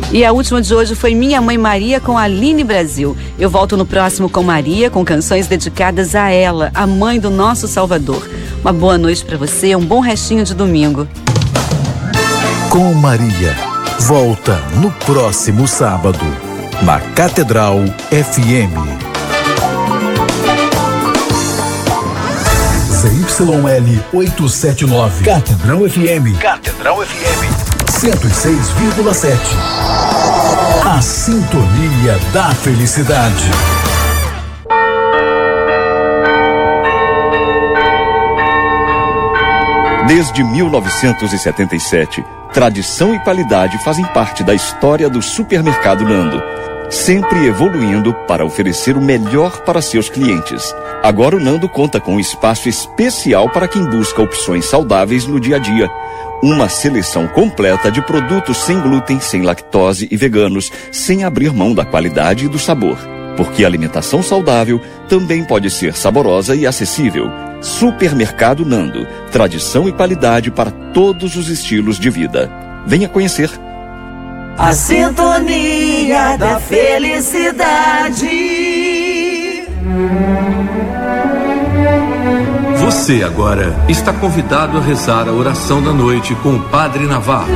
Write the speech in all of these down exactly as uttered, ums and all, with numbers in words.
E a última de hoje foi Minha Mãe Maria com a Aline Brasil. Eu volto no próximo com Maria, com canções dedicadas a ela, a mãe do nosso Salvador. Uma boa noite para você, um bom restinho de domingo. Com Maria, volta no próximo sábado, na Catedral F M. Z Y L oitocentos e setenta e nove, Catedral F M. Catedral F M. cento e seis vírgula sete. A sintonia da felicidade. Desde mil novecentos e setenta e sete, tradição e qualidade fazem parte da história do Supermercado Nando, sempre evoluindo para oferecer o melhor para seus clientes. Agora o Nando conta com um espaço especial para quem busca opções saudáveis no dia a dia. Uma seleção completa de produtos sem glúten, sem lactose e veganos, sem abrir mão da qualidade e do sabor. Porque a alimentação saudável também pode ser saborosa e acessível. Supermercado Nando, tradição e qualidade para todos os estilos de vida. Venha conhecer. A sintonia da felicidade. Você agora está convidado a rezar a oração da noite com o Padre Navarro.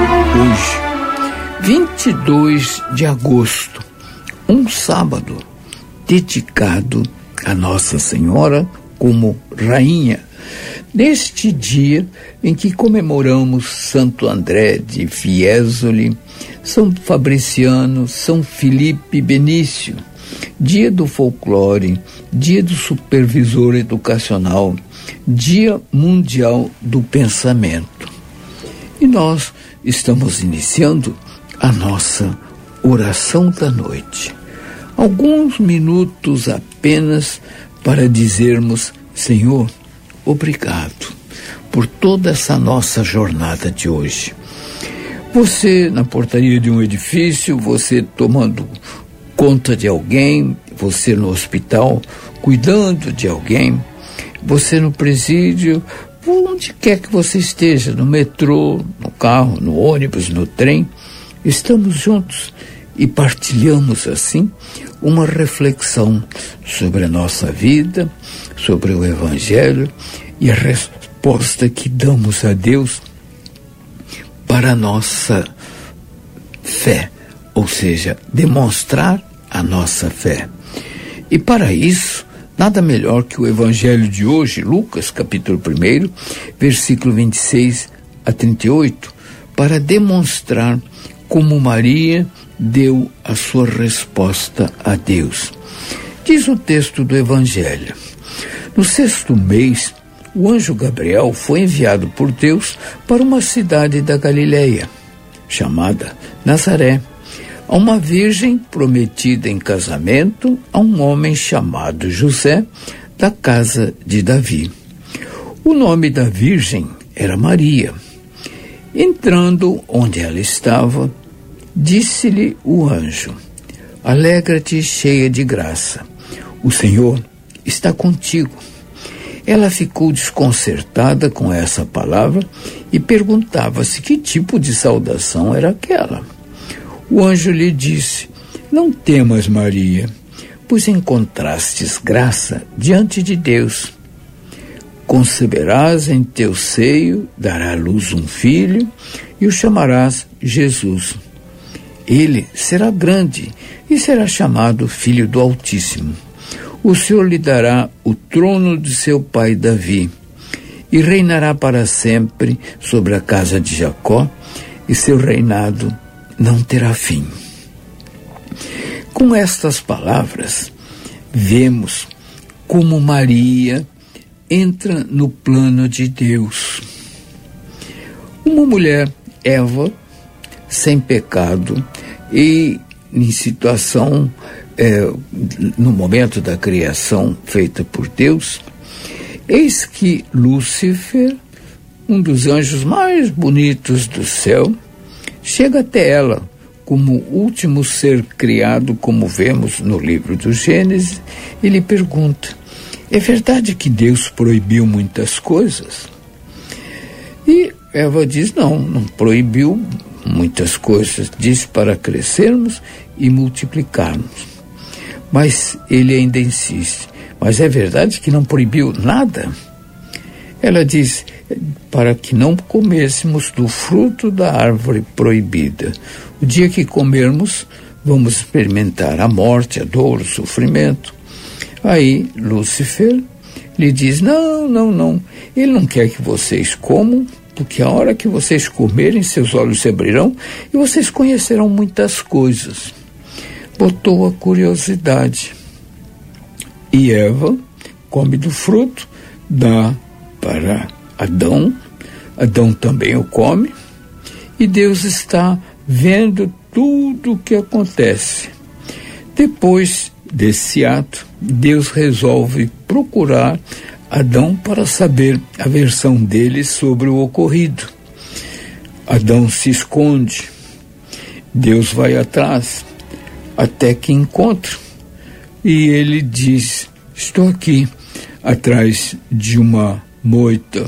Hoje, vinte e dois de agosto, um sábado dedicado a Nossa Senhora como Rainha. Neste dia em que comemoramos Santo André de Fiesole, São Fabriciano, São Filipe Benício, Dia do Folclore, Dia do Supervisor Educacional, Dia Mundial do Pensamento. E nós estamos iniciando a nossa oração da noite. Alguns minutos apenas para dizermos: Senhor, obrigado por toda essa nossa jornada de hoje. Você na portaria de um edifício, você tomando conta de alguém, você no hospital cuidando de alguém, você no presídio, onde quer que você esteja, no metrô, no carro, no ônibus, no trem, estamos juntos e partilhamos assim uma reflexão sobre a nossa vida, sobre o Evangelho e a resposta que damos a Deus para a nossa fé, ou seja, demonstrar a nossa fé. E para isso, nada melhor que o Evangelho de hoje, Lucas, capítulo um, versículo vinte e seis a trinta e oito, para demonstrar como Maria deu a sua resposta a Deus. Diz o texto do Evangelho: no sexto mês, o anjo Gabriel foi enviado por Deus para uma cidade da Galileia, chamada Nazaré, a uma virgem prometida em casamento a um homem chamado José, da casa de Davi. O nome da virgem era Maria. Entrando onde ela estava, disse-lhe o anjo: alegra-te, cheia de graça, o Senhor está contigo. Ela ficou desconcertada com essa palavra e perguntava-se que tipo de saudação era aquela. O anjo lhe disse: não temas, Maria, pois encontrastes graça diante de Deus. Conceberás em teu seio, dará à luz um filho e o chamarás Jesus. Ele será grande e será chamado Filho do Altíssimo. O Senhor lhe dará o trono de seu pai Davi e reinará para sempre sobre a casa de Jacó, e seu reinado não terá fim. Com estas palavras, vemos como Maria entra no plano de Deus. Uma mulher, Eva, sem pecado e em situação, é, no momento da criação feita por Deus, eis que Lúcifer, um dos anjos mais bonitos do céu, chega até ela como último ser criado, como vemos no livro do Gênesis, e lhe pergunta: é verdade que Deus proibiu muitas coisas? E Eva diz: não, não proibiu muitas coisas, diz para crescermos e multiplicarmos. Mas ele ainda insiste, mas é verdade que não proibiu nada? Ela diz, para que não comêssemos do fruto da árvore proibida. O dia que comermos, vamos experimentar a morte, a dor, o sofrimento. Aí Lúcifer lhe diz, não, não, não, ele não quer que vocês comam, porque a hora que vocês comerem, seus olhos se abrirão e vocês conhecerão muitas coisas. Botou a curiosidade. E Eva come do fruto, dá para Adão, Adão também o come, e Deus está vendo tudo o que acontece. Depois desse ato, Deus resolve procurar Adão para saber a versão dele sobre o ocorrido. Adão se esconde, Deus vai atrás, até que encontra, e ele diz, estou aqui, atrás de uma moita.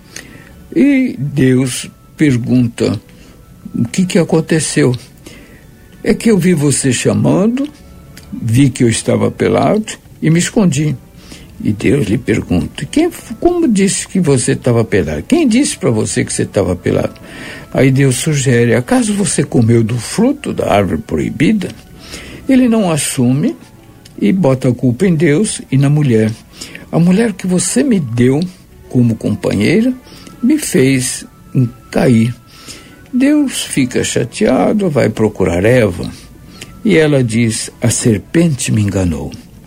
E Deus pergunta, o que que aconteceu? É que eu vi você chamando, vi que eu estava pelado e me escondi. E Deus lhe pergunta, quem, como disse que você estava pelado? Quem disse para você que você estava pelado? Aí Deus sugere, acaso você comeu do fruto da árvore proibida? Ele não assume e bota a culpa em Deus e na mulher. A mulher que você me deu como companheira me fez cair. Deus fica chateado, vai procurar Eva e ela diz, a serpente me enganou.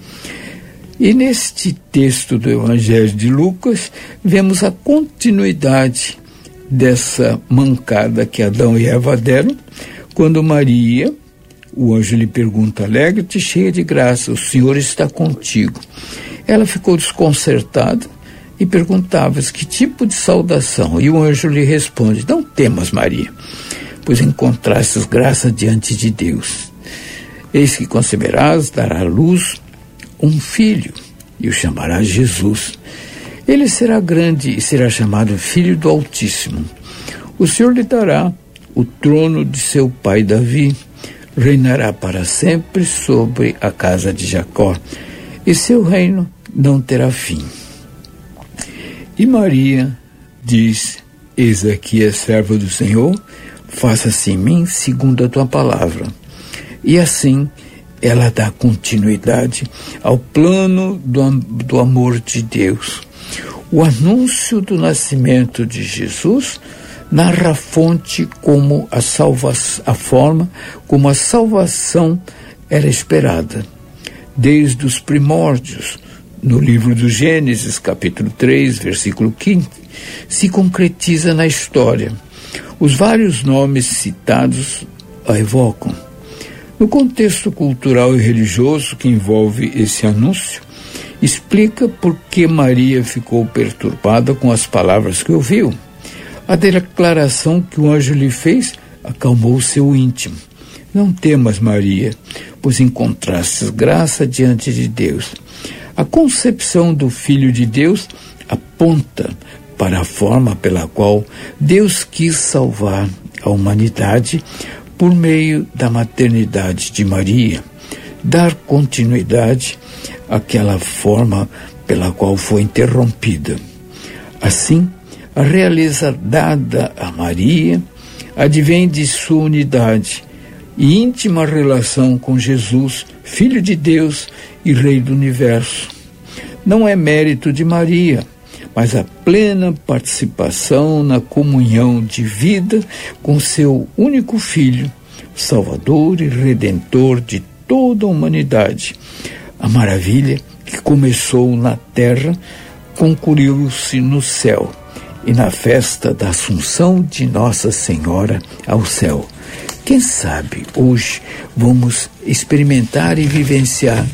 E neste texto do Evangelho de Lucas, vemos a continuidade dessa mancada que Adão e Eva deram, quando Maria, o anjo lhe pergunta, alegre-te, cheia de graça, o Senhor está contigo. Ela ficou desconcertada e perguntava que tipo de saudação, e o anjo lhe responde, não temas, Maria, pois encontrastes graça diante de Deus. Eis que conceberás, dará à luz um filho, e o chamarás Jesus. Ele será grande e será chamado Filho do Altíssimo. O Senhor lhe dará o trono de seu pai Davi, reinará para sempre sobre a casa de Jacó, e seu reino não terá fim. E Maria diz, eis aqui a serva do Senhor, faça-se em mim segundo a tua palavra. E assim ela dá continuidade ao plano do, do amor de Deus. O anúncio do nascimento de Jesus narra a fonte como a, salva, a forma como a salvação era esperada. Desde os primórdios, no livro do Gênesis, capítulo três, versículo quinze, se concretiza na história. Os vários nomes citados a evocam. No contexto cultural e religioso que envolve esse anúncio, explica por que Maria ficou perturbada com as palavras que ouviu. A declaração que o anjo lhe fez acalmou seu íntimo. Não temas, Maria, pois encontrastes graça diante de Deus. A concepção do Filho de Deus aponta para a forma pela qual Deus quis salvar a humanidade por meio da maternidade de Maria, dar continuidade àquela forma pela qual foi interrompida. Assim, a realeza dada a Maria advém de sua unidade e íntima relação com Jesus, Filho de Deus e Rei do Universo. Não é mérito de Maria, mas a plena participação na comunhão de vida com seu único Filho, Salvador e Redentor de toda a humanidade. A maravilha que começou na terra concluiu-se no céu e na festa da Assunção de Nossa Senhora ao céu. Quem sabe hoje vamos experimentar e vivenciar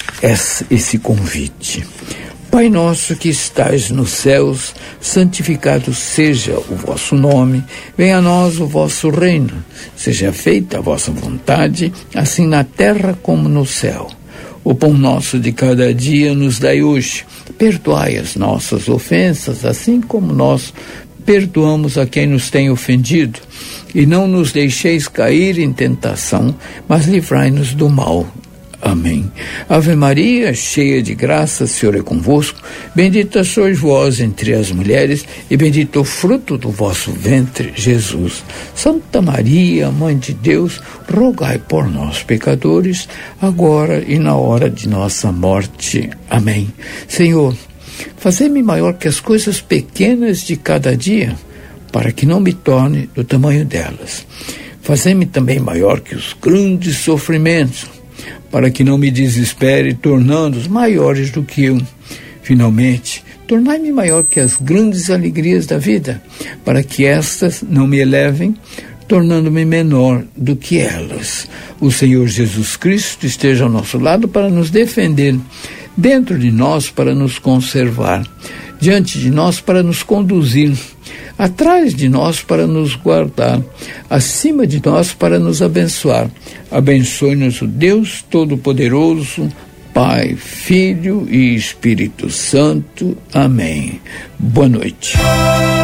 esse convite. Pai nosso que estais nos céus, santificado seja o vosso nome, venha a nós o vosso reino, seja feita a vossa vontade, assim na terra como no céu. O pão nosso de cada dia nos dai hoje, perdoai as nossas ofensas, assim como nós perdoamos a quem nos tem ofendido, e não nos deixeis cair em tentação, mas livrai-nos do mal. Amém. Ave Maria, cheia de graça, o Senhor é convosco. Bendita sois vós entre as mulheres, e bendito o fruto do vosso ventre, Jesus. Santa Maria, Mãe de Deus, rogai por nós, pecadores, agora e na hora de nossa morte. Amém. Senhor, fazei-me maior que as coisas pequenas de cada dia, para que não me torne do tamanho delas. Fazei-me também maior que os grandes sofrimentos, para que não me desespere, tornando-os maiores do que eu. Finalmente, tornai-me maior que as grandes alegrias da vida, para que estas não me elevem, tornando-me menor do que elas. O Senhor Jesus Cristo esteja ao nosso lado para nos defender, dentro de nós para nos conservar, diante de nós para nos conduzir, atrás de nós para nos guardar, acima de nós para nos abençoar. Abençoe-nos o Deus Todo-Poderoso, Pai, Filho e Espírito Santo. Amém. Boa noite.